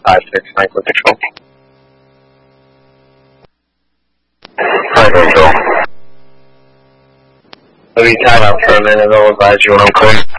56, Franklin Control. Franklin Control. I'll be tied out for a minute. I'll advise you when I'm clear.